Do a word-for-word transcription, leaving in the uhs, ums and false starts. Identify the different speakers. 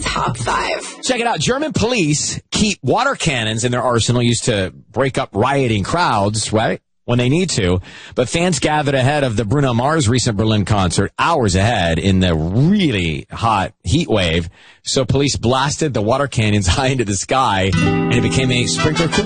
Speaker 1: top five.
Speaker 2: Check it out. German police keep water cannons in their arsenal used to break up rioting crowds, right? When they need to. But fans gathered ahead of the Bruno Mars recent Berlin concert, hours ahead in the really hot heat wave. So police blasted the water cannons high into the sky, and it became a sprinkler